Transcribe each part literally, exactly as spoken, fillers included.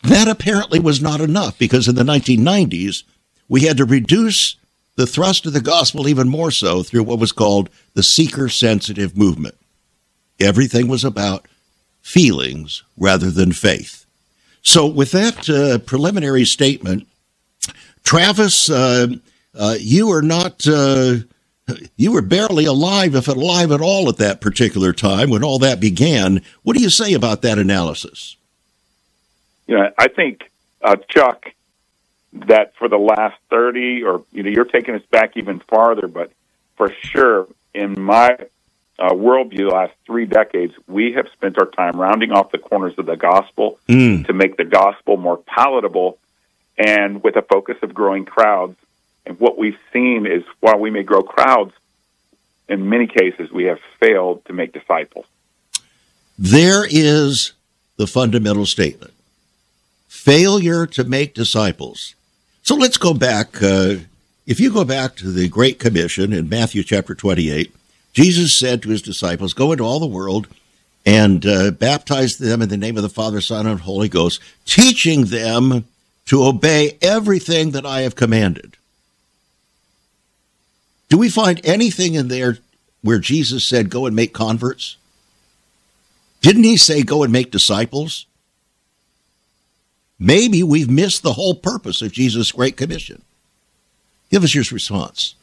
That apparently was not enough, because in the nineteen nineties, we had to reduce the thrust of the gospel even more so through what was called the seeker-sensitive movement. Everything was about feelings rather than faith. So with that uh, preliminary statement, Travis, uh, uh, you are not, uh, you were barely alive, if alive at all, at that particular time when all that began. What do you say about that analysis? You know, I think, uh, Chuck, that for the last thirty, or, you know, you're taking us back even farther, but for sure, in my uh, worldview, the last three decades, we have spent our time rounding off the corners of the gospel mm. to make the gospel more palatable, and with a focus of growing crowds. And what we've seen is, while we may grow crowds, in many cases, we have failed to make disciples. There is the fundamental statement. Failure to make disciples. So let's go back. Uh, if you go back to the Great Commission in Matthew chapter twenty-eight, Jesus said to his disciples, go into all the world and uh, baptize them in the name of the Father, Son, and Holy Ghost, teaching them to obey everything that I have commanded. Do we find anything in there where Jesus said, go and make converts? Didn't he say, go and make disciples? Maybe we've missed the whole purpose of Jesus' Great Commission. Give us your response.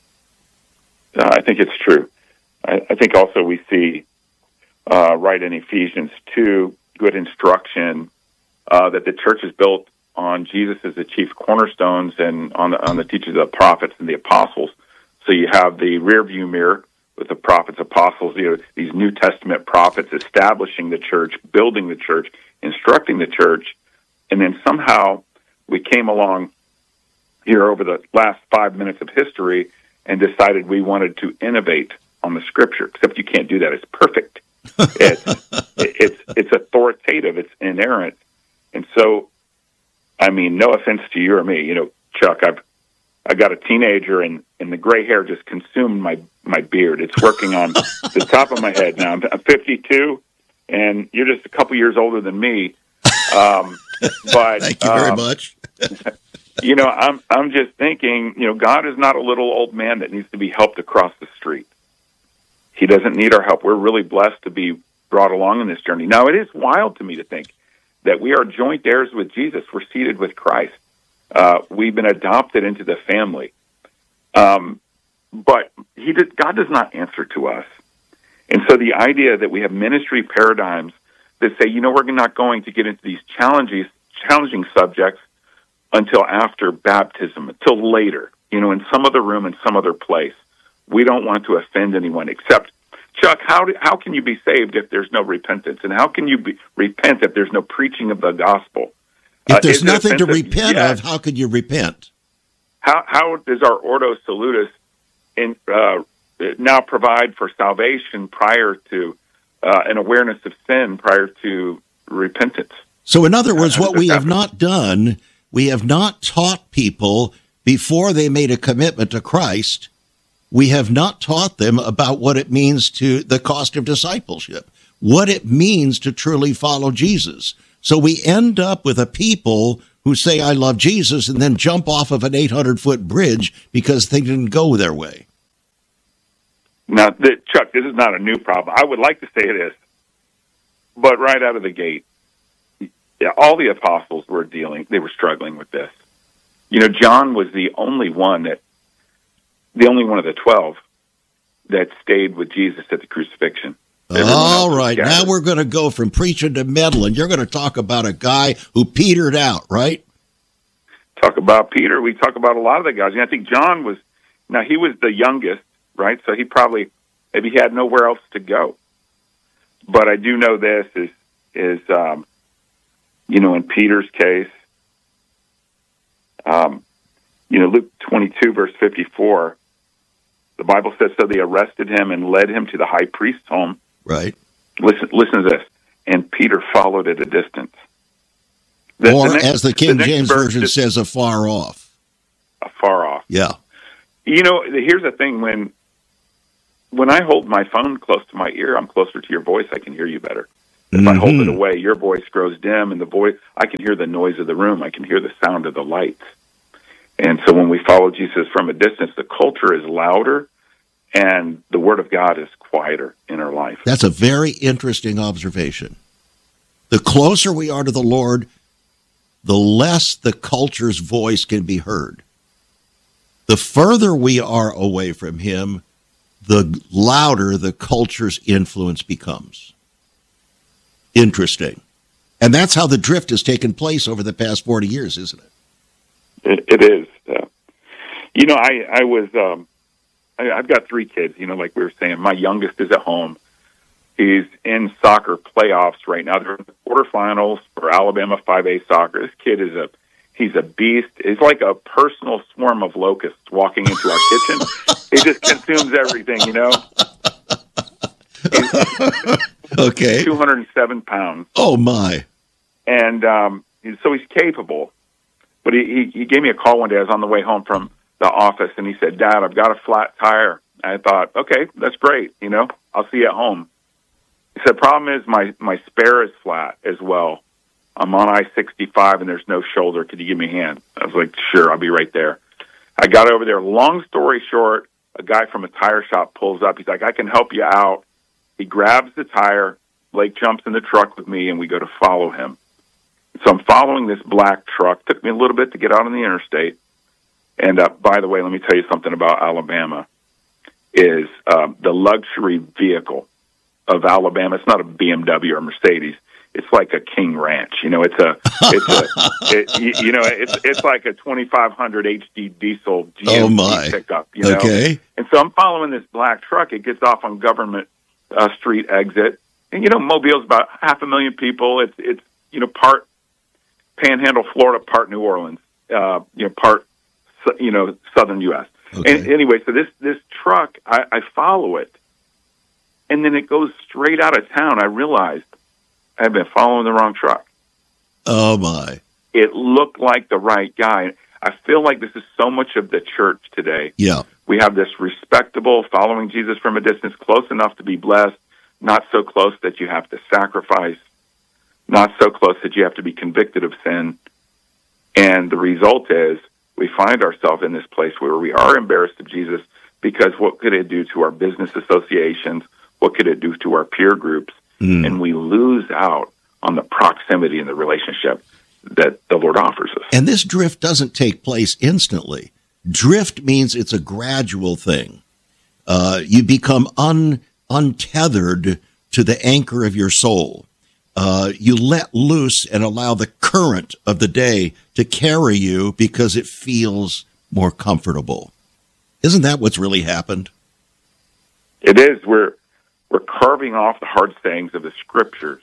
Uh, I think it's true. I, I think also we see uh, right in Ephesians two good instruction uh, that the church is built on Jesus as the chief cornerstones and on the, on the teachings of the prophets and the apostles. So you have the rear view mirror with the prophets, apostles, you know, these New Testament prophets establishing the church, building the church, instructing the church. And then somehow we came along here over the last five minutes of history and decided we wanted to innovate on the Scripture. Except you can't do that; it's perfect. It's it's it's authoritative. It's inerrant. And so, I mean, no offense to you or me, you know, Chuck. I've I got a teenager, and, and the gray hair just consumed my my beard. It's working on the top of my head now. I'm, I'm fifty-two, and you're just a couple years older than me. Um, but thank you very um, much. you know, I'm I'm just thinking, you know, God is not a little old man that needs to be helped across the street. He doesn't need our help. We're really blessed to be brought along in this journey. Now, it is wild to me to think that we are joint heirs with Jesus. We're seated with Christ. Uh, we've been adopted into the family. Um, but he did, God does not answer to us. And so the idea that we have ministry paradigms that say, you know, we're not going to get into these challenging, challenging subjects until after baptism, until later, you know, in some other room, in some other place. We don't want to offend anyone, except, Chuck, how do, how can you be saved if there's no repentance? And how can you be, repent if there's no preaching of the gospel? If there's uh, nothing to repent yes. of, how could you repent? How how does our Ordo Salutis in, uh, now provide for salvation prior to uh, an awareness of sin, prior to repentance? So in other words, what we have not done, we have not taught people before they made a commitment to Christ. We have not taught them about what it means to the cost of discipleship, what it means to truly follow Jesus. So we end up with a people who say, I love Jesus, and then jump off of an eight hundred foot bridge because they didn't go their way. Now, the, Chuck, this is not a new problem. I would like to say it is. But right out of the gate, yeah, all the apostles were dealing, they were struggling with this. You know, John was the only one that, the only one of the twelve that stayed with Jesus at the crucifixion. All right, now we're going to go from preaching to meddling. You're going to talk about a guy who petered out, right? Talk about Peter. We talk about a lot of the guys. And I think John was, now he was the youngest, right? So he probably, maybe he had nowhere else to go. But I do know this is, is um, you know, in Peter's case, um, you know, Luke twenty-two, verse fifty-four, the Bible says, so they arrested him and led him to the high priest's home. Right. Listen, listen to this. And Peter followed at a distance. The, or, the next, as the King the James Version just says, afar off. Afar off. Yeah. You know, here's the thing. When when I hold my phone close to my ear, I'm closer to your voice. I can hear you better. If mm-hmm. I hold it away, your voice grows dim, and the voice, I can hear the noise of the room. I can hear the sound of the lights. And so when we follow Jesus from a distance, the culture is louder, and the Word of God is quieter in our life. That's a very interesting observation. The closer we are to the Lord, the less the culture's voice can be heard. The further we are away from him, the louder the culture's influence becomes. Interesting. And that's how the drift has taken place over the past forty years, isn't it? It, it is. Uh, you know, I, I was, um, I, I've got three kids, you know, like we were saying. My youngest is at home. He's in soccer playoffs right now. They're in the quarterfinals for Alabama five A soccer. This kid is a, he's a beast. He's like a personal swarm of locusts walking into our kitchen. He just consumes everything, you know? He's okay. two hundred seven pounds. Oh, my. And um, he's, so he's capable. But he, he, he gave me a call one day. I was on the way home from the office, and he said, Dad, I've got a flat tire. I thought, okay, that's great. You know, I'll see you at home. He said, problem is my, my spare is flat as well. I'm on I sixty-five, and there's no shoulder. Could you give me a hand? I was like, sure, I'll be right there. I got over there. Long story short, a guy from a tire shop pulls up. He's like, I can help you out. He grabs the tire. Blake jumps in the truck with me, and we go to follow him. So I'm following this black truck. Took me a little bit to get out on the interstate. And uh, by the way, let me tell you something about Alabama. Is um, the luxury vehicle of Alabama? It's not a B M W or Mercedes. It's like a King Ranch. You know, it's a, it's a, it, you, you know, it's it's like a twenty-five hundred H D diesel G M C oh my. pickup. You know? Okay. And so I'm following this black truck. It gets off on Government uh, Street exit, and you know, Mobile's about half a million people. It's it's you know part Panhandle, Florida, part New Orleans. Uh, you know, part you know southern U S Okay. And anyway, so this this truck, I, I follow it, and then it goes straight out of town. I realized I've been following the wrong truck. Oh, my. It looked like the right guy. I feel like this is so much of the church today. Yeah. We have this respectable, following Jesus from a distance, close enough to be blessed, not so close that you have to sacrifice, not so close that you have to be convicted of sin. And the result is we find ourselves in this place where we are embarrassed of Jesus because what could it do to our business associations? What could it do to our peer groups? Mm. And we lose out on the proximity and the relationship that the Lord offers us. And this drift doesn't take place instantly. Drift means it's a gradual thing. Uh, you become un, untethered to the anchor of your soul. Uh, you let loose and allow the current of the day to carry you because it feels more comfortable. Isn't that what's really happened? It is. We're we're carving off the hard sayings of the Scriptures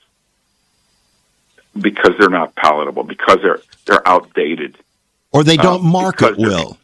because they're not palatable, because they're they're outdated, or they don't uh, mark it well.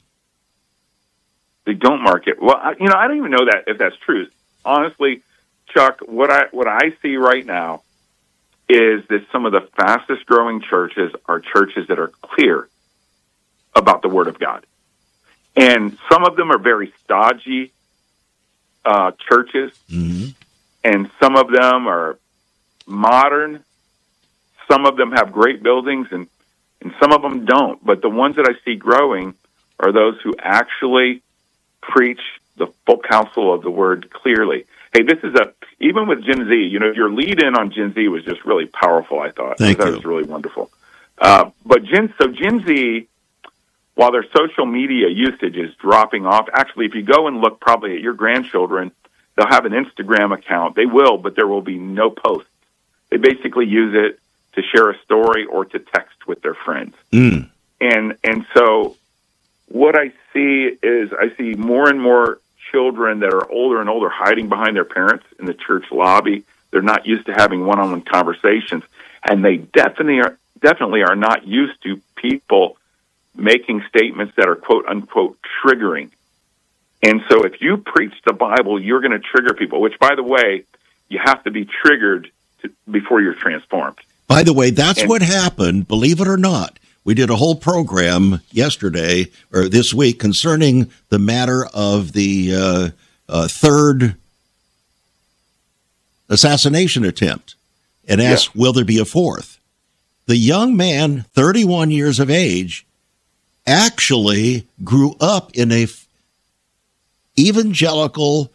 They don't mark it well. I, you know, I don't even know that if that's true. Honestly, Chuck, what I what I see right now is that some of the fastest growing churches are churches that are clear about the Word of God. And some of them are very stodgy uh, churches, mm-hmm. and some of them are modern. Some of them have great buildings, and, and some of them don't. But the ones that I see growing are those who actually preach the full counsel of the Word clearly. Hey, this is a, even with Gen Z, you know, your lead in on Gen Z was just really powerful, I thought. Thank that you. was really wonderful. Uh, but Gen, so Gen Z, while their social media usage is dropping off, actually, if you go and look probably at your grandchildren, they'll have an Instagram account. They will, but there will be no posts. They basically use it to share a story or to text with their friends. Mm. And, and so what I see is I see more and more children that are older and older hiding behind their parents in the church lobby. They're not used to having one-on-one conversations, and they definitely are, definitely are not used to people making statements that are quote-unquote triggering. And so if you preach the Bible, you're going to trigger people, which, by the way, you have to be triggered to, before you're transformed. By the way, that's and, what happened, believe it or not. We did a whole program yesterday or this week concerning the matter of the uh, uh, third assassination attempt and asked, yeah. will there be a fourth? The young man, thirty-one years of age, actually grew up in a evangelical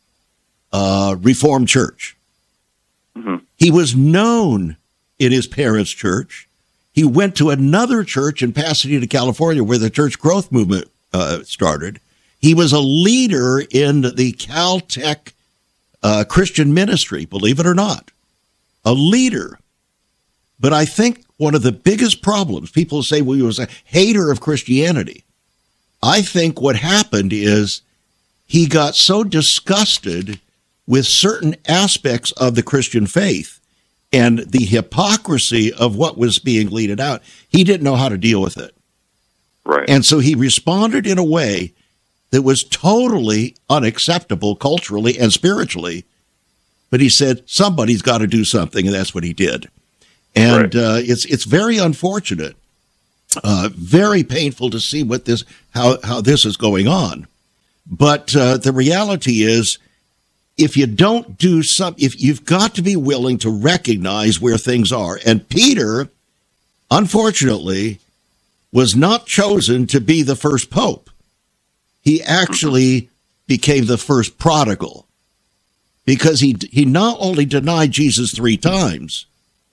uh, Reformed church. Mm-hmm. He was known in his parents' church. He went to another church in Pasadena, California, where the church growth movement uh, started. He was a leader in the Caltech uh, Christian ministry, believe it or not. A leader. But I think one of the biggest problems, people say, well, he was a hater of Christianity. I think what happened is he got so disgusted with certain aspects of the Christian faith and the hypocrisy of what was being leaded out, he didn't know how to deal with it. Right. And so he responded in a way that was totally unacceptable culturally and spiritually. But he said, somebody's got to do something, and that's what he did. And right. uh, it's it's very unfortunate, uh, very painful to see what this how, how this is going on. But uh, the reality is, if you don't do some, if you've got to be willing to recognize where things are. And Peter, unfortunately, was not chosen to be the first pope. He actually became the first prodigal because he he not only denied Jesus three times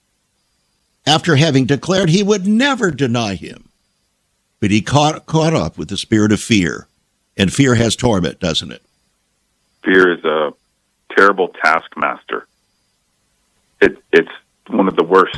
after having declared he would never deny him, but he caught caught up with the spirit of fear. And fear has torment, doesn't it? Fear is a terrible taskmaster. It, it's one of the worst.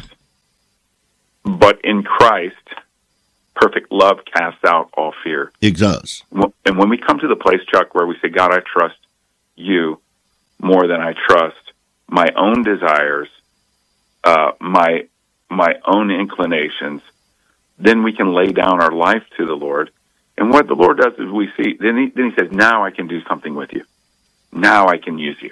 But in Christ, perfect love casts out all fear. It does. And when we come to the place, Chuck, where we say, God, I trust you more than I trust my own desires, uh, my my own inclinations, then we can lay down our life to the Lord. And what the Lord does is we see, then he, then he says, now I can do something with you. Now I can use you.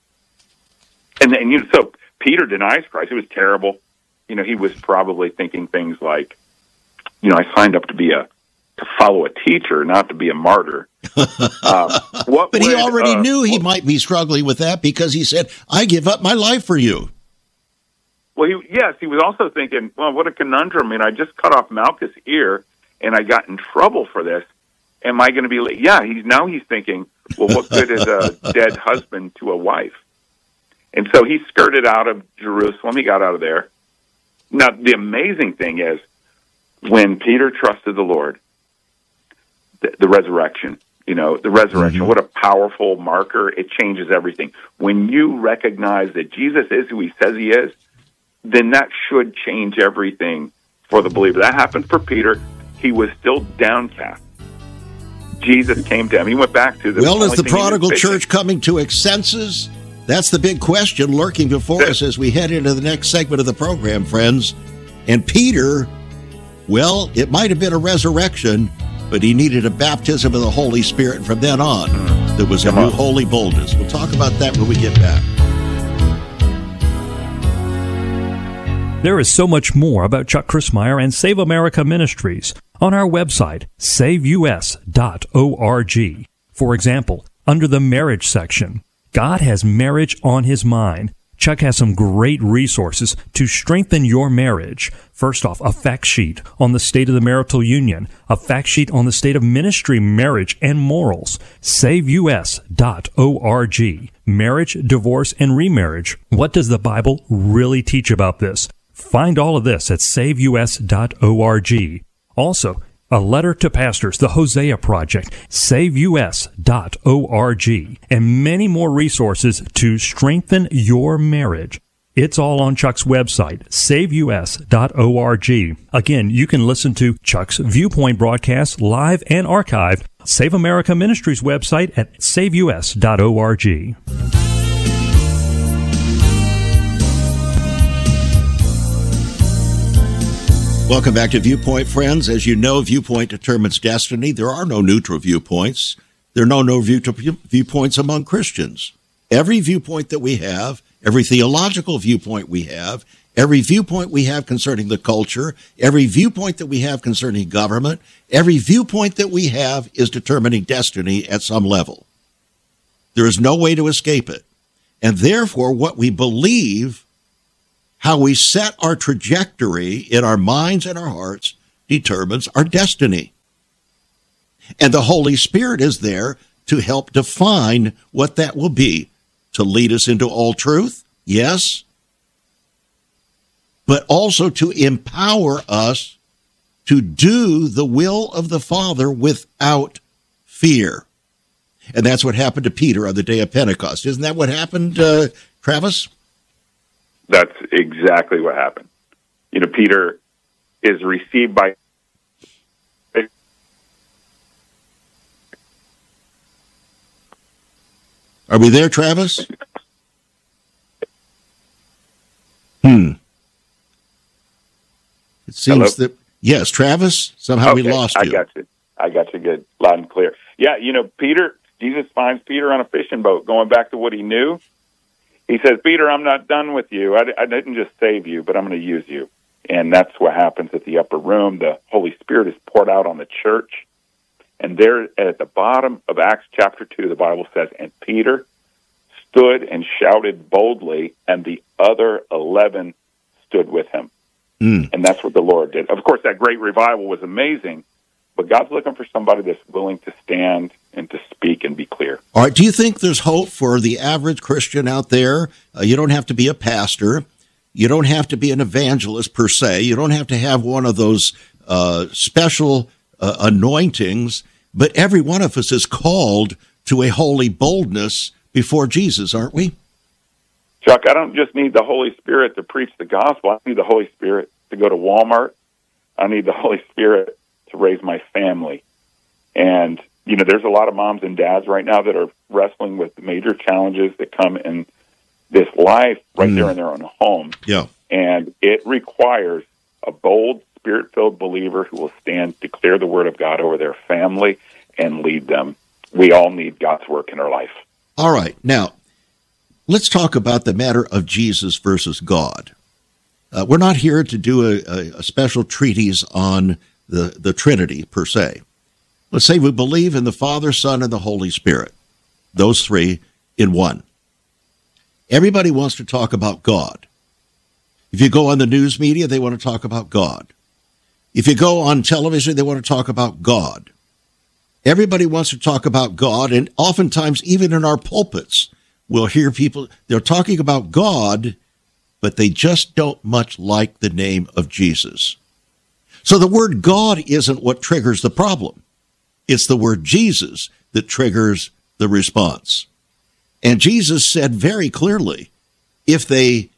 And then, you know, so Peter denies Christ. It was terrible. You know, he was probably thinking things like, you know, I signed up to be a, to follow a teacher, not to be a martyr. uh, what but would, he already uh, knew he well, might be struggling with that because he said, I give up my life for you. Well, he, yes, he was also thinking, well, what a conundrum. I mean, I just cut off Malchus' ear, and I got in trouble for this. Am I going to be late? Yeah, he's now he's thinking, well, what good is a dead husband to a wife? And so he skirted out of Jerusalem. He got out of there. Now, the amazing thing is, when Peter trusted the Lord, the, the resurrection, you know, the resurrection, mm-hmm. what a powerful marker. It changes everything. When you recognize that Jesus is who he says he is, then that should change everything for the believer. That happened for Peter. He was still downcast. Jesus came to him. He went back to the Well, is the prodigal church coming to its senses? That's the big question lurking before us as we head into the next segment of the program, friends. And Peter, well, it might have been a resurrection, but he needed a baptism of the Holy Spirit. And from then on, there was a new holy boldness. We'll talk about that when we get back. There is so much more about Chuck Crismier and Save America Ministries on our website, save u s dot org. For example, under the marriage section, God has marriage on his mind. Chuck has some great resources to strengthen your marriage. First off, a fact sheet on the state of the marital union, a fact sheet on the state of ministry, marriage, and morals. save u s dot org. Marriage, divorce, and remarriage. What does the Bible really teach about this? Find all of this at save u s dot org. Also, a letter to pastors, the Hosea Project, save u s dot org, and many more resources to strengthen your marriage. It's all on Chuck's website, save u s dot org. Again, you can listen to Chuck's Viewpoint broadcast live and archived. Save America Ministries website at save u s dot org. Welcome back to Viewpoint, friends. As you know, viewpoint determines destiny. There are no neutral viewpoints. There are no no view viewpoints among Christians. Every viewpoint that we have, every theological viewpoint we have, every viewpoint we have concerning the culture, every viewpoint that we have concerning government, every viewpoint that we have is determining destiny at some level. There is no way to escape it. And therefore, what we believe How we set our trajectory in our minds and our hearts determines our destiny. And the Holy Spirit is there to help define what that will be, to lead us into all truth, yes, but also to empower us to do the will of the Father without fear. And that's what happened to Peter on the day of Pentecost. Isn't that what happened, uh, Travis? That's exactly what happened. You know, Peter is received by Are we there, Travis? Hmm. It seems Hello? that, yes, Travis, somehow okay, we lost you. I got you. I got you good, loud and clear. Yeah, you know, Peter, Jesus finds Peter on a fishing boat, going back to what he knew. He says, Peter, I'm not done with you. I, I didn't just save you, but I'm going to use you. And that's what happens at the upper room. The Holy Spirit is poured out on the church. And there at the bottom of Acts chapter two, the Bible says, and Peter stood and shouted boldly, and the other eleven stood with him. Mm. And that's what the Lord did. Of course, that great revival was amazing, but God's looking for somebody that's willing to stand and to speak and be clear. All right. Do you think there's hope for the average Christian out there? Uh, you don't have to be a pastor. You don't have to be an evangelist per se. You don't have to have one of those uh, special uh, anointings, but every one of us is called to a holy boldness before Jesus, aren't we? Chuck, I don't just need the Holy Spirit to preach the gospel. I need the Holy Spirit to go to Walmart. I need the Holy Spirit to raise my family. And, you know, there's a lot of moms and dads right now that are wrestling with major challenges that come in this life right mm. there in their own home. Yeah. And it requires a bold, Spirit-filled believer who will stand, declare the word of God over their family, and lead them. We all need God's work in our life. All right. Now, let's talk about the matter of Jesus versus God. Uh, we're not here to do a, a, a special treatise on the, the Trinity, per se. Let's say we believe in the Father, Son, and the Holy Spirit, those three in one. Everybody wants to talk about God. If you go on the news media, they want to talk about God. If you go on television, they want to talk about God. Everybody wants to talk about God, and oftentimes, even in our pulpits, we'll hear people, they're talking about God, but they just don't much like the name of Jesus. So the word God isn't what triggers the problem. It's the word Jesus that triggers the response. And Jesus said very clearly, if they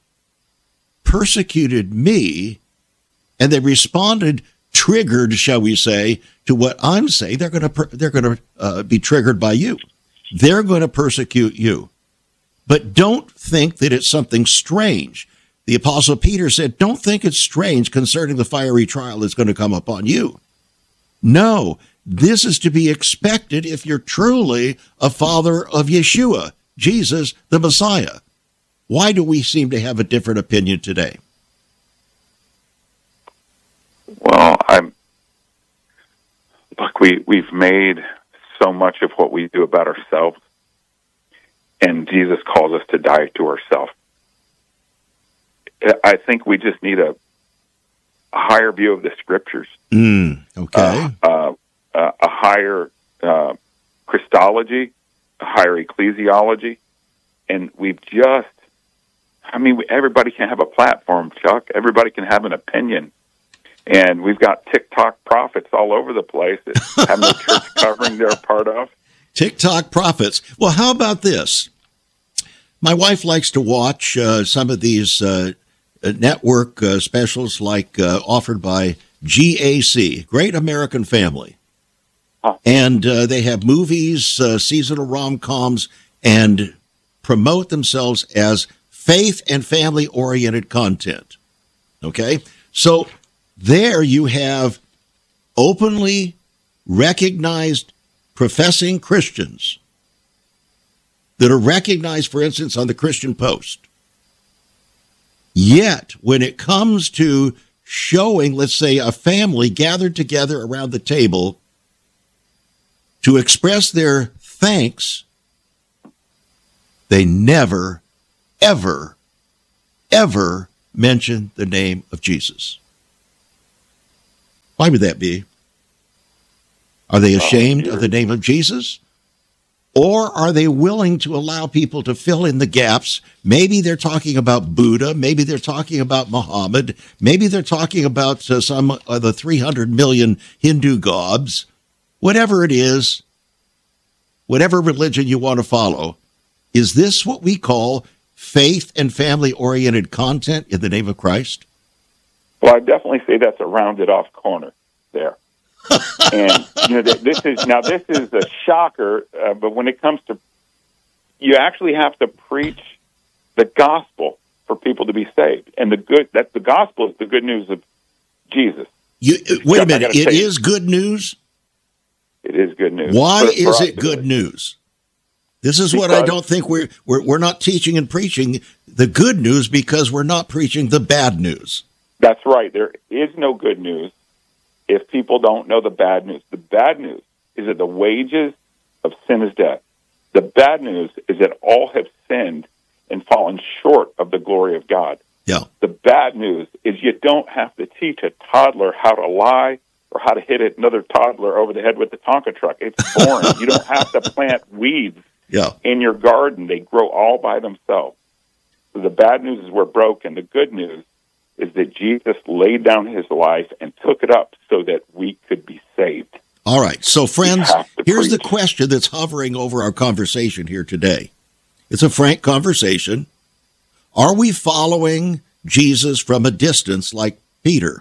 persecuted me and they responded, triggered, shall we say, to what I'm saying, they're going to per- they're going to uh, be triggered by you. They're going to persecute you. But don't think that it's something strange. The Apostle Peter said, don't think it's strange concerning the fiery trial that's going to come upon you. No, this is to be expected if you're truly a follower of Yeshua, Jesus, the Messiah. Why do we seem to have a different opinion today? Well, I'm look, we, we've made so much of what we do about ourselves, and Jesus calls us to die to ourselves. I think we just need a, a higher view of the Scriptures. Mm, okay. Uh, uh, uh, a higher uh, Christology, a higher ecclesiology, and we've just, I mean, everybody can have a platform, Chuck. Everybody can have an opinion. And we've got TikTok prophets all over the place that have no church covering they're a part of. TikTok prophets. Well, how about this? My wife likes to watch uh, some of these uh, network uh, specials like uh, offered by G A C, Great American Family. Huh. And uh, they have movies, uh, seasonal rom-coms, and promote themselves as faith and family-oriented content. Okay? So there you have openly recognized professing Christians that are recognized, for instance, on the Christian Post. Yet, when it comes to showing, let's say, a family gathered together around the table to express their thanks, they never, ever, ever mention the name of Jesus. Why would that be? Are they ashamed of the name of Jesus? Or are they willing to allow people to fill in the gaps? Maybe they're talking about Buddha. Maybe they're talking about Muhammad. Maybe they're talking about uh, some of the three hundred million Hindu gods. Whatever it is, whatever religion you want to follow, is this what we call faith and family-oriented content in the name of Christ? Well, I definitely say that's a rounded off corner there. And you know, this is now this is a shocker, uh, but when it comes to, you actually have to preach the gospel for people to be saved, and the good that the gospel is the good news of Jesus. You wait a minute, it is good news. It is good news. Why for, for is it good news? This is what I don't think we're, we're we're not teaching and preaching the good news because we're not preaching the bad news. That's right. There is no good news if people don't know the bad news. The bad news is that the wages of sin is death. The bad news is that all have sinned and fallen short of the glory of God. Yeah. The bad news is you don't have to teach a toddler how to lie or how to hit another toddler over the head with the Tonka truck. It's boring. You don't have to plant weeds yeah. in your garden. They grow all by themselves. So the bad news is we're broken. The good news is that Jesus laid down his life and took it up so that we could be saved. All right. So, friends, here's preach. the question that's hovering over our conversation here today. It's a frank conversation. Are we following Jesus from a distance like Peter?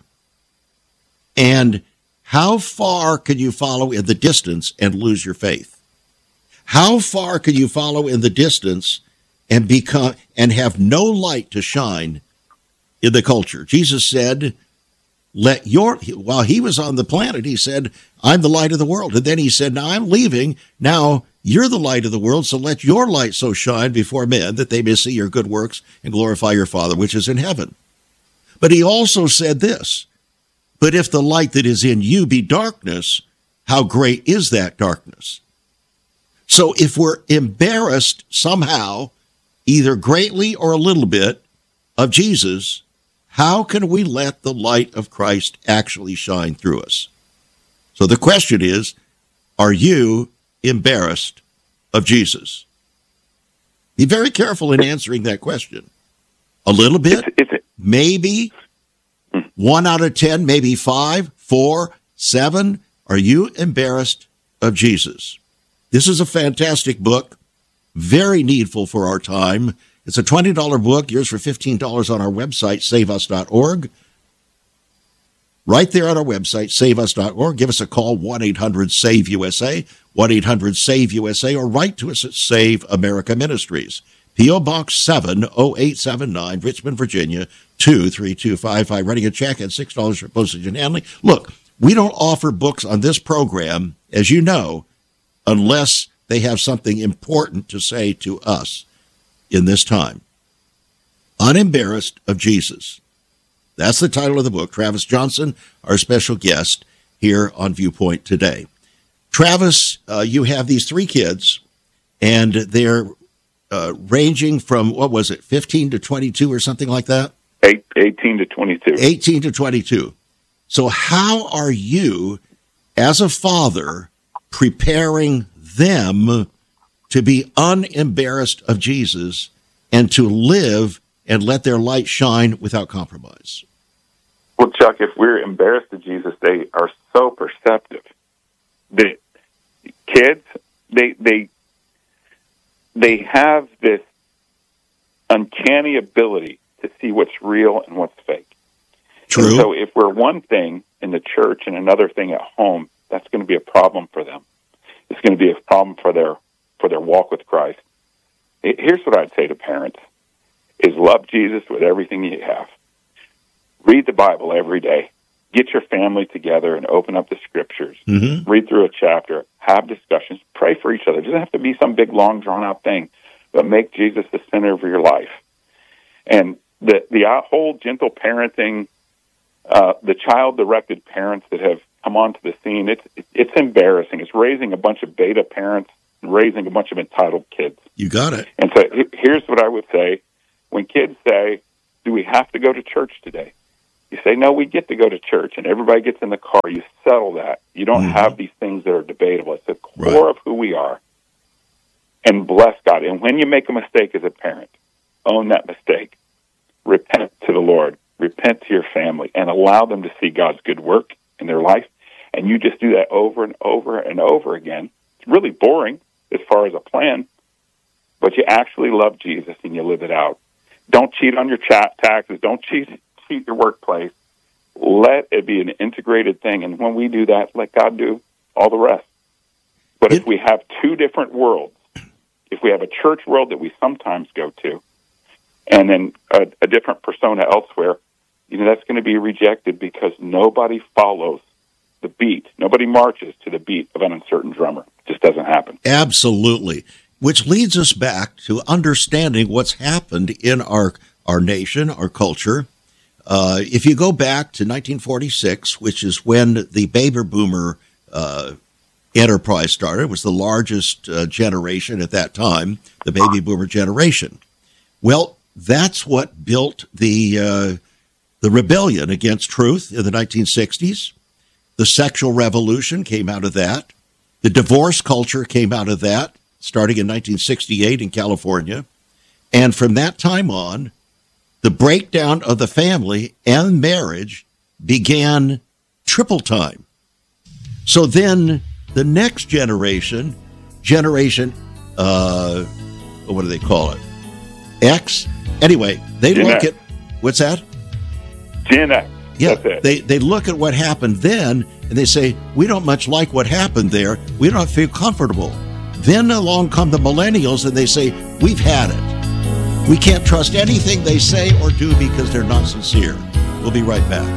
And how far can you follow in the distance and lose your faith? How far can you follow in the distance and become and have no light to shine in the culture? Jesus said, let your, while he was on the planet, he said, I'm the light of the world. And then he said, now I'm leaving. Now you're the light of the world. So let your light so shine before men that they may see your good works and glorify your Father, which is in heaven. But he also said this, but if the light that is in you be darkness, how great is that darkness? So if we're embarrassed somehow, either greatly or a little bit, of Jesus, how can we let the light of Christ actually shine through us? So the question is, are you embarrassed of Jesus? Be very careful in answering that question. A little bit, it's, it's, maybe one out of ten, maybe five, four, seven. Are you embarrassed of Jesus? This is a fantastic book, very needful for our time. It's a twenty dollars book, yours for fifteen dollars on our website, save us dot org. Right there on our website, save us dot org. Give us a call, one eight hundred save U S A, one eight hundred save U S A, or write to us at Save America Ministries. P O. Box seven oh eight seven nine, Richmond, Virginia, two three two five five. Writing a check at six dollars for postage and handling. Look, we don't offer books on this program, as you know, unless they have something important to say to us in this time. Unembarrassed of Jesus. That's the title of the book. Travis Johnson, our special guest here on Viewpoint today. Travis, uh, you have these three kids, and they're uh, ranging from, what was it, fifteen to twenty-two or something like that? Eight, eighteen to twenty-two. eighteen to twenty-two. So how are you, as a father, preparing them to be unembarrassed of Jesus and to live and let their light shine without compromise? Well, Chuck, if we're embarrassed of Jesus, they are so perceptive. The kids, they they they have this uncanny ability to see what's real and what's fake. True. And so if we're one thing in the church and another thing at home, that's going to be a problem for them. It's going to be a problem for their for their walk with Christ. Here's what I'd say to parents, is love Jesus with everything you have. Read the Bible every day. Get your family together and open up the Scriptures. Mm-hmm. Read through a chapter. Have discussions. Pray for each other. It doesn't have to be some big, long, drawn-out thing, but make Jesus the center of your life. And the, the whole gentle parenting, uh, the child-directed parents that have come onto the scene, it's, it's embarrassing. It's raising a bunch of beta parents and raising a bunch of entitled kids. You got it. And so here's what I would say. When kids say, do we have to go to church today? You say, no, we get to go to church, and everybody gets in the car. You settle that. You don't mm-hmm. have these things that are debatable. It's the core right. of who we are. And bless God. And when you make a mistake as a parent, own that mistake. Repent to the Lord. Repent to your family, and allow them to see God's good work in their life. And you just do that over and over and over again. It's really boring as far as a plan, but you actually love Jesus and you live it out. Don't cheat on your chat taxes. Don't cheat cheat your workplace. Let it be an integrated thing. And when we do that, let God do all the rest. But if we have two different worlds, if we have a church world that we sometimes go to, and then a, a different persona elsewhere, you know, that's going to be rejected because nobody follows the beat. Nobody marches to the beat of an uncertain drummer. It just doesn't happen. Absolutely. Which leads us back to understanding what's happened in our, our nation, our culture. Uh, if you go back to nineteen forty-six, which is when the baby boomer uh, enterprise started, it was the largest uh, generation at that time, the baby boomer generation. Well, that's what built the uh, the rebellion against truth in the nineteen sixties. The sexual revolution came out of that. The divorce culture came out of that, starting in nineteen sixty-eight in California. And from that time on, the breakdown of the family and marriage began triple time. So then the next generation, generation, uh, what do they call it? X? Anyway, they Gen look X. at, what's that? Gen X. Yeah, That's it. they, they look at what happened then, and they say, we don't much like what happened there. We don't feel comfortable. Then along come the millennials, and they say, we've had it. We can't trust anything they say or do because they're not sincere. We'll be right back.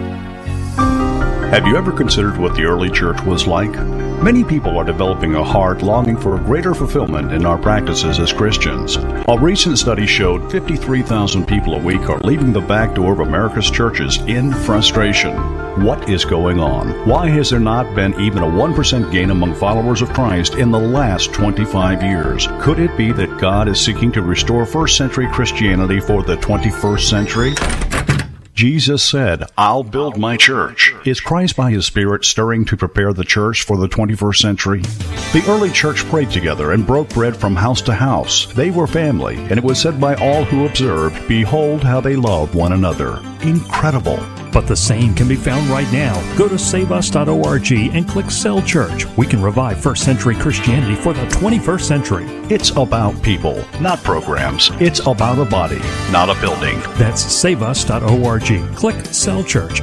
Have you ever considered what the early church was like? Many people are developing a heart longing for a greater fulfillment in our practices as Christians. A recent study showed fifty-three thousand people a week are leaving the back door of America's churches in frustration. What is going on? Why has there not been even a one percent gain among followers of Christ in the last twenty-five years? Could it be that God is seeking to restore first century Christianity for the twenty-first century? Jesus said, I'll build my church. Is Christ by His Spirit stirring to prepare the church for the twenty-first century? The early church prayed together and broke bread from house to house. They were family, and it was said by all who observed, behold how they loved one another. Incredible. But the same can be found right now. Go to save us dot org and click Cell Church. We can revive first century Christianity for the twenty-first century. It's about people, not programs. It's about a body, not a building. That's save us dot org. Click Cell Church.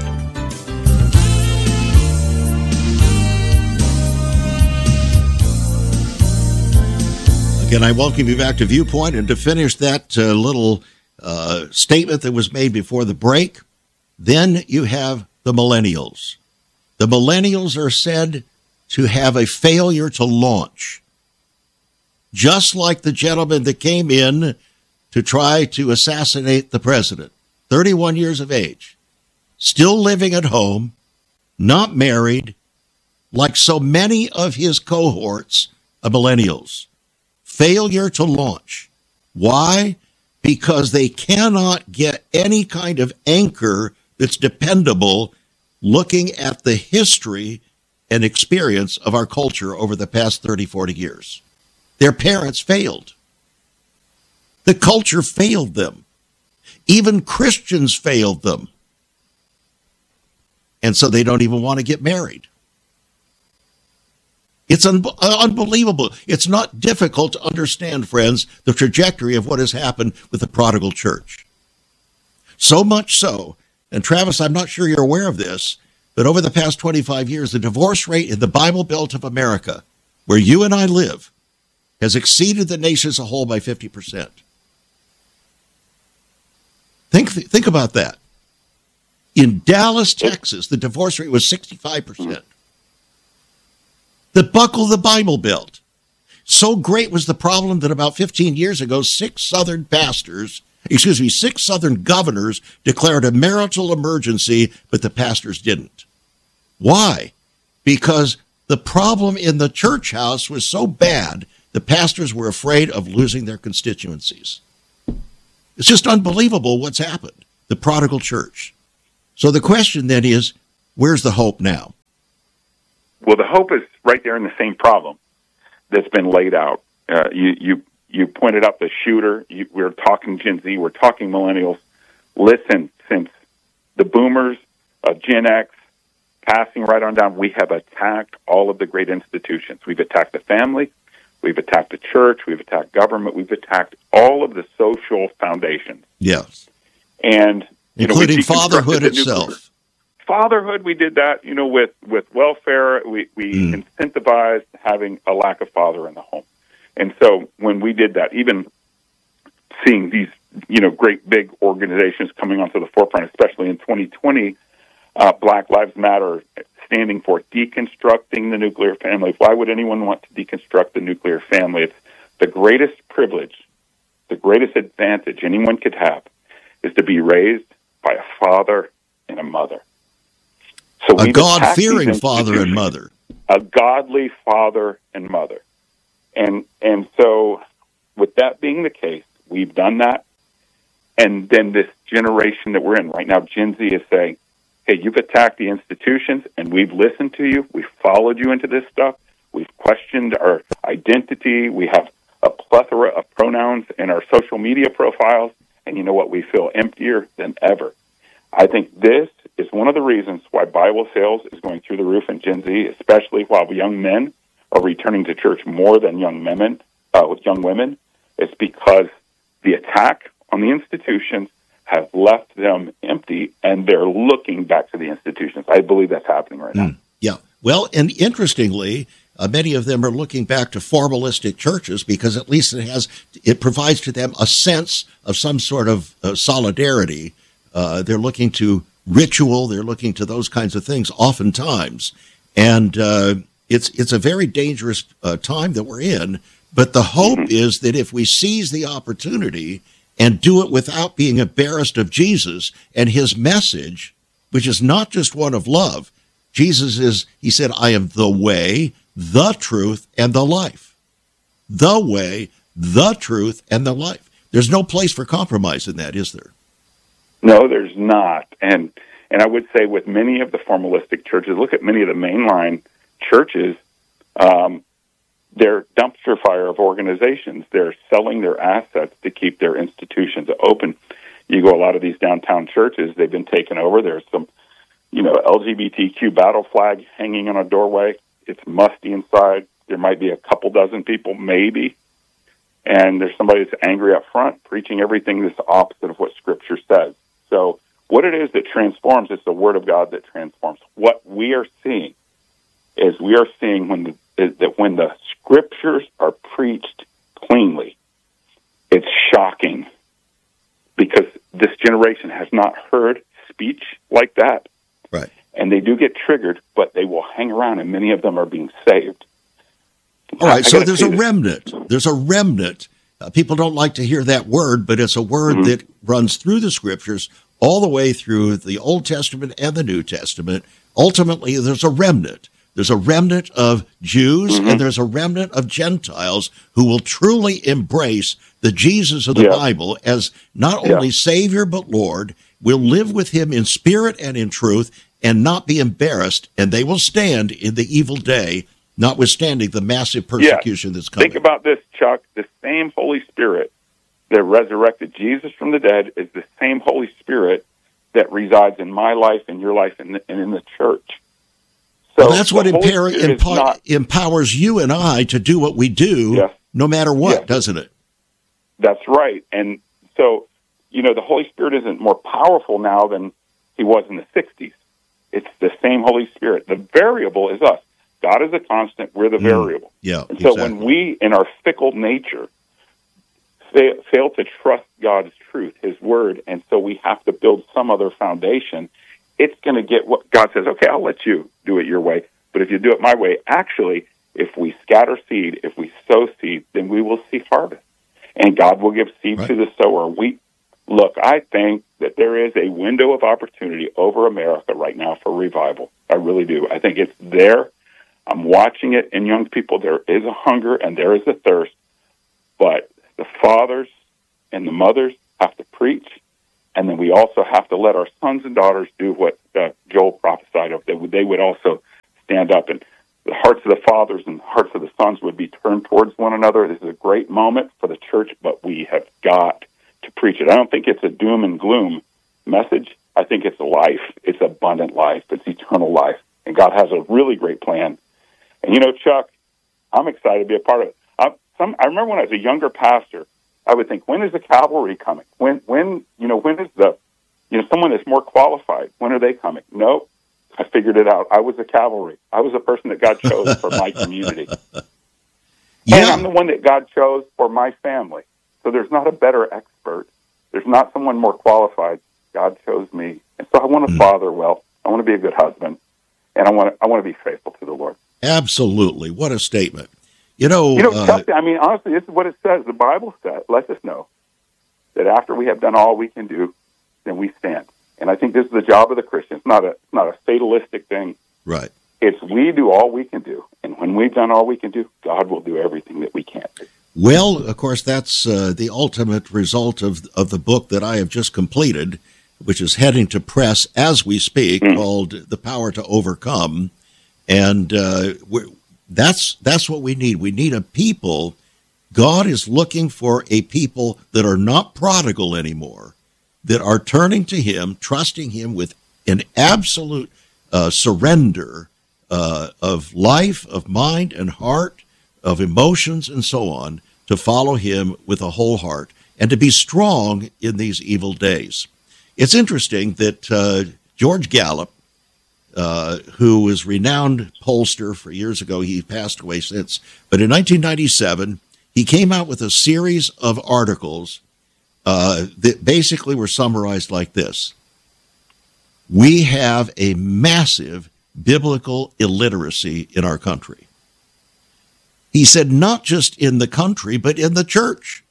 Again, I welcome you back to Viewpoint. And to finish that uh, little uh, statement that was made before the break, then you have the millennials. The millennials are said to have a failure to launch. Just like the gentleman that came in to try to assassinate the president, thirty-one years of age, still living at home, not married, like so many of his cohorts of millennials. Failure to launch. Why? Because they cannot get any kind of anchor that's dependable looking at the history and experience of our culture over the past thirty, forty years. Their parents failed. The culture failed them. Even Christians failed them. And so they don't even want to get married. It's un- unbelievable. It's not difficult to understand, friends, the trajectory of what has happened with the prodigal church. So much so, and Travis, I'm not sure you're aware of this, but over the past twenty-five years, the divorce rate in the Bible Belt of America, where you and I live, has exceeded the nation as a whole by fifty percent. Think, think about that. In Dallas, Texas, the divorce rate was sixty-five percent. The buckle of the Bible Belt. So great was the problem that about fifteen years ago, six Southern pastors, excuse me, six Southern governors declared a marital emergency, but the pastors didn't. Why? Because the problem in the church house was so bad, the pastors were afraid of losing their constituencies. It's just unbelievable what's happened, the prodigal church. So the question then is, where's the hope now? Well, the hope is right there in the same problem that's been laid out. Uh, you, you, you pointed out the shooter. You, we're talking Gen Z. We're talking millennials. Listen, since the boomers, uh, Gen X, passing right on down, we have attacked all of the great institutions. We've attacked the family. We've attacked the church. We've attacked government. We've attacked all of the social foundations. Yes. And you including know, fatherhood itself. Fatherhood, we did that, you know, with, with welfare. We, we mm. incentivized having a lack of father in the home. And so when we did that, even seeing these, you know, great big organizations coming onto the forefront, especially in twenty twenty, uh, Black Lives Matter standing for deconstructing the nuclear family. Why would anyone want to deconstruct the nuclear family? It's the greatest privilege, the greatest advantage anyone could have is to be raised by a father and a mother. So a God-fearing father and mother. A godly father and mother. And and so with that being the case, we've done that. And then this generation that we're in right now, Gen Z, is saying, hey, you've attacked the institutions, and we've listened to you. We've followed you into this stuff. We've questioned our identity. We have a plethora of pronouns in our social media profiles. And you know what? We feel emptier than ever. I think this is one of the reasons why Bible sales is going through the roof in Gen Z, especially while young men are returning to church more than young women. Uh, with young women, it's because the attack on the institutions have left them empty, and they're looking back to the institutions. I believe that's happening right now. Mm, yeah. Well, and interestingly, uh, many of them are looking back to formalistic churches because at least it has it provides to them a sense of some sort of uh, solidarity. Uh, they're looking to ritual. They're looking to those kinds of things oftentimes. And uh, it's it's a very dangerous uh, time that we're in. But the hope mm-hmm. is that if we seize the opportunity and do it without being embarrassed of Jesus and his message, which is not just one of love. Jesus is, he said, I am the way, the truth, and the life. The way, the truth, and the life. There's no place for compromise in that, is there? No, there's not. And and I would say with many of the formalistic churches, look at many of the mainline churches, um, they're dumpster fire of organizations. They're selling their assets to keep their institutions open. You go a lot of these downtown churches, they've been taken over. There's some, you know, L G B T Q battle flag hanging on a doorway. It's musty inside. There might be a couple dozen people, maybe. And there's somebody that's angry up front, preaching everything that's opposite of what Scripture says. So what it is that transforms is the Word of God that transforms. What we are seeing is we are seeing when the, is that when the Scriptures are preached cleanly, it's shocking because this generation has not heard speech like that. Right. And they do get triggered, but they will hang around, and many of them are being saved. All right, so there's a remnant. There's a remnant. Uh, people don't like to hear that word, but it's a word mm-hmm. that runs through the Scriptures all the way through the Old Testament and the New Testament. Ultimately, there's a remnant. There's a remnant of Jews, mm-hmm. and there's a remnant of Gentiles who will truly embrace the Jesus of the yeah. Bible as not only yeah. Savior but Lord, will live with him in spirit and in truth and not be embarrassed, and they will stand in the evil day, notwithstanding the massive persecution yeah. that's coming. Think about this, Chuck. The same Holy Spirit that resurrected Jesus from the dead is the same Holy Spirit that resides in my life, in your life, and in, in the church. So well, that's what empower, empo- not, empowers you and I to do what we do, yes. no matter what, yes. doesn't it? That's right. And so, you know, the Holy Spirit isn't more powerful now than he was in the sixties. It's the same Holy Spirit. The variable is us. God is a constant. We're the mm, variable. Yeah, and so exactly. when we, in our fickle nature, fail, fail to trust God's truth, his word, and so we have to build some other foundation, it's going to get what God says, okay, I'll let you do it your way. But if you do it my way, actually, if we scatter seed, if we sow seed, then we will see harvest. And God will give seed right. to the sower. We Look, I think that there is a window of opportunity over America right now for revival. I really do. I think it's there. I'm watching it in young people. There is a hunger and there is a thirst. But the fathers and the mothers have to preach, and then we also have to let our sons and daughters do what uh, Joel prophesied of, that they would also stand up, and the hearts of the fathers and the hearts of the sons would be turned towards one another. This is a great moment for the church, but we have got to preach it. I don't think it's a doom and gloom message. I think it's a life. It's abundant life. It's eternal life. And God has a really great plan. And, you know, Chuck, I'm excited to be a part of it. I, some, I remember when I was a younger pastor, I would think, when is the cavalry coming? When, when, you know, when is the, you know, someone that's more qualified? When are they coming? Nope. I figured it out. I was the cavalry. I was the person that God chose for my community. Yeah. And I'm the one that God chose for my family. So there's not a better expert. There's not someone more qualified. God chose me. And so I want to mm. father well. I want to be a good husband. And I want to, I want to be faithful to the Lord. Absolutely. What a statement. You know, you know, uh, I mean, honestly, this is what it says. The Bible says, lets us know that after we have done all we can do, then we stand. And I think this is the job of the Christian. It's not a, it's not a fatalistic thing. Right. It's we do all we can do. And when we've done all we can do, God will do everything that we can't do. Well, of course, that's uh, the ultimate result of of the book that I have just completed, which is heading to press as we speak, mm. called The Power to Overcome. And uh, we're, that's that's what we need. We need a people. God is looking for a people that are not prodigal anymore, that are turning to Him, trusting Him with an absolute uh, surrender uh, of life, of mind and heart, of emotions and so on, to follow Him with a whole heart and to be strong in these evil days. It's interesting that uh, George Gallup, uh, who was renowned pollster for years ago, he passed away since, but in nineteen ninety-seven, he came out with a series of articles uh, that basically were summarized like this. We have a massive biblical illiteracy in our country. He said not just in the country, but in the church.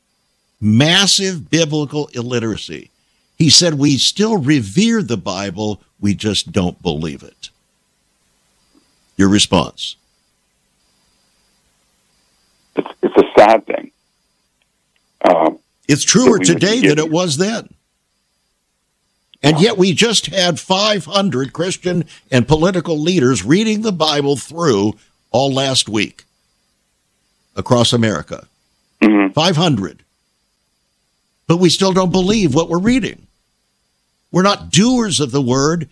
Massive biblical illiteracy. He said we still revere the Bible, we just don't believe it. Your response? It's, it's a sad thing. Um, it's truer today than it was then. And yet we just had five hundred Christian and political leaders reading the Bible through all last week across America. Mm-hmm. five hundred. But we still don't believe what we're reading. We're not doers of the word,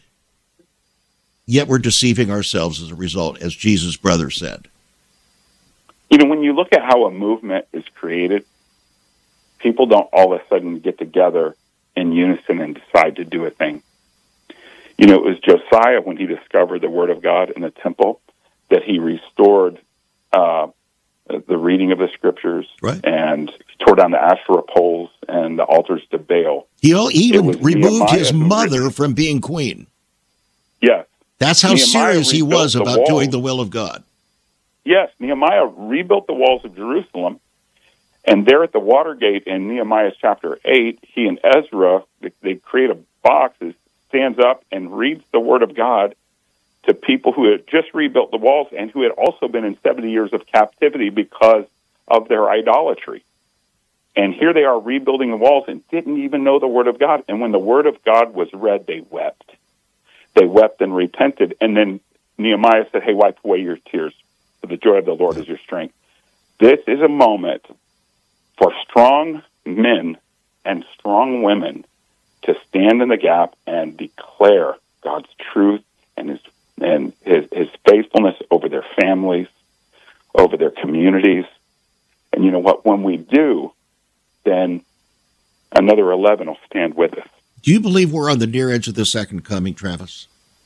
yet we're deceiving ourselves as a result, as Jesus' brother said. You know, when you look at how a movement is created, people don't all of a sudden get together in unison and decide to do a thing. You know, it was Josiah, when he discovered the Word of God in the temple, that he restored uh, the reading of the Scriptures, right, and tore down the Asherah poles and the altars to Baal. He even removed Nehemiah his mother from being queen. Yes. That's how Nehemiah serious he was about doing the will of God. Yes, Nehemiah rebuilt the walls of Jerusalem, and there at the Watergate in Nehemiah chapter eight, he and Ezra, they, they create a box that stands up and reads the Word of God to people who had just rebuilt the walls and who had also been in seventy years of captivity because of their idolatry. And here they are rebuilding the walls and didn't even know the Word of God. And when the Word of God was read, they wept. They wept and repented. And then Nehemiah said, hey, wipe away your tears, for the joy of the Lord is your strength. This is a moment for strong men and strong women to stand in the gap and declare God's truth and his and his, his faithfulness over their families, over their communities. And you know what? When we do, then another eleven will stand with us. Do you believe we're on the near edge of the second coming, Travis?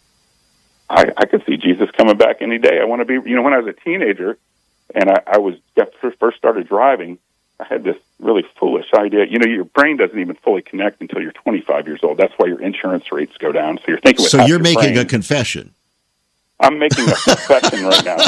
I, I could see Jesus coming back any day. I want to be, you know, when I was a teenager and I, I was first started driving, I had this really foolish idea. You know, your brain doesn't even fully connect until you're twenty-five years old. That's why your insurance rates go down. So you're thinking with So you're making brain. a confession. I'm making a confession right now.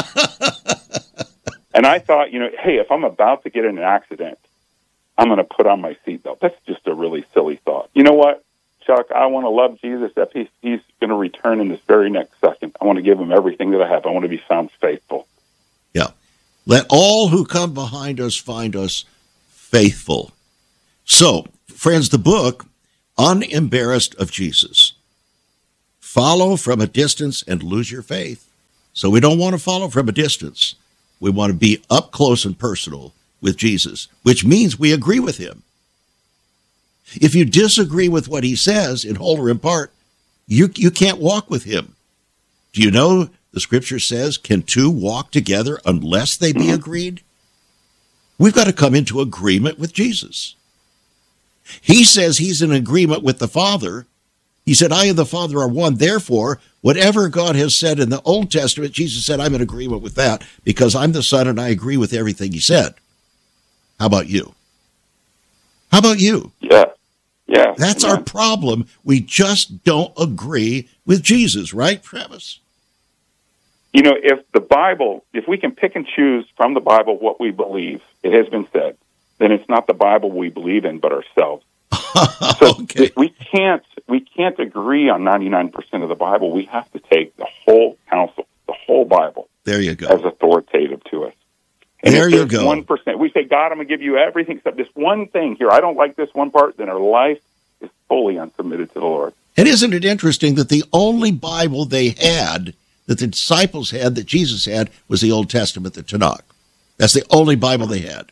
And I thought, you know, hey, if I'm about to get in an accident, I'm going to put on my seatbelt. That's just a really silly thought. You know what, Chuck? I want to love Jesus. If he's, he's going to return in this very next second, I want to give him everything that I have. I want to be found faithful. Yeah. Let all who come behind us find us faithful. So, friends, the book, Unembarrassed of Jesus. Follow from a distance and lose your faith. So we don't want to follow from a distance. We want to be up close and personal with Jesus, which means we agree with him. If you disagree with what he says in whole or in part, you, you can't walk with him. Do you know the scripture says, can two walk together unless they be agreed? We've got to come into agreement with Jesus. He says he's in agreement with the Father. He said, I and the Father are one. Therefore, whatever God has said in the Old Testament, Jesus said, I'm in agreement with that because I'm the Son and I agree with everything he said. How about you? How about you? Yeah. Yeah. That's yeah. our problem. We just don't agree with Jesus, right, Travis? You know, if the Bible, if we can pick and choose from the Bible what we believe, it has been said, then it's not the Bible we believe in, but ourselves. So okay. we can't we can't agree on ninety-nine percent of the Bible. We have to take the whole counsel, the whole Bible, there you go, as authoritative to us. And there if you go. One percent, we say, God, I'm going to give you everything except this one thing here. I don't like this one part. Then our life is fully unsubmitted to the Lord. And isn't it interesting that the only Bible they had, that the disciples had, that Jesus had, was the Old Testament, the Tanakh. That's the only Bible they had.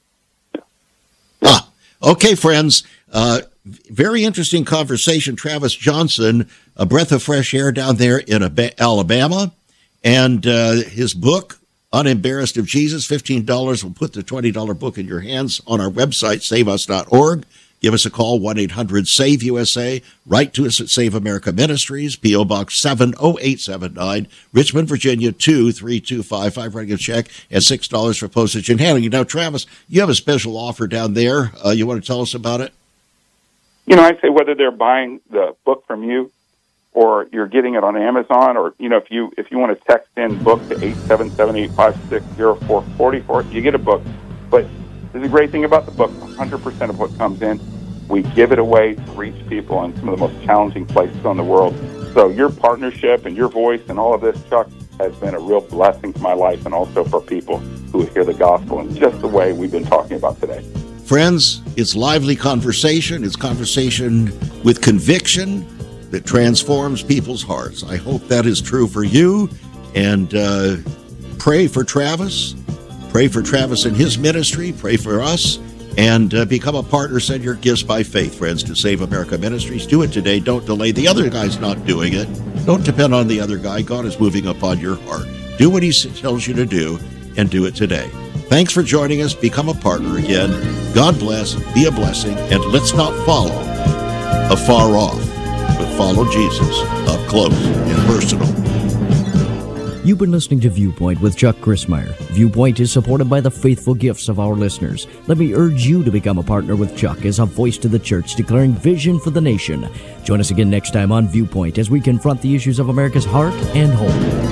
Ah, okay, friends. Uh, very interesting conversation. Travis Johnson, a breath of fresh air down there in Alabama, and uh, his book, Unembarrassed of Jesus, fifteen dollars. We'll put the twenty dollars book in your hands on our website, save us dot org. Give us a call, one eight hundred save U S A. Write to us at Save America Ministries, P O Box seven oh eight seven nine, Richmond, Virginia, two three two five five. Writing a check at six dollars for postage and handling. Now, Travis, you have a special offer down there. Uh, you want to tell us about it? You know, I'd say whether they're buying the book from you or you're getting it on Amazon, or, you know, if you if you want to text in book to eight seven seven, eight five six, zero four four four, you get a book. But there's a great thing about the book. one hundred percent of what comes in, we give it away to reach people in some of the most challenging places on the world. So your partnership and your voice and all of this, Chuck, has been a real blessing to my life and also for people who hear the gospel in just the way we've been talking about today. Friends, it's lively conversation. It's conversation with conviction that transforms people's hearts. I hope that is true for you. And uh, pray for Travis. Pray for Travis and his ministry. Pray for us. And uh, become a partner. Send your gifts by faith, friends, to Save America Ministries. Do it today. Don't delay. The other guy's not doing it. Don't depend on the other guy. God is moving upon your heart. Do what he tells you to do, and do it today. Thanks for joining us. Become a partner again. God bless. Be a blessing. And let's not follow afar off, but follow Jesus up close and personal. You've been listening to Viewpoint with Chuck Crismier. Viewpoint is supported by the faithful gifts of our listeners. Let me urge you to become a partner with Chuck as a voice to the church declaring vision for the nation. Join us again next time on Viewpoint as we confront the issues of America's heart and home.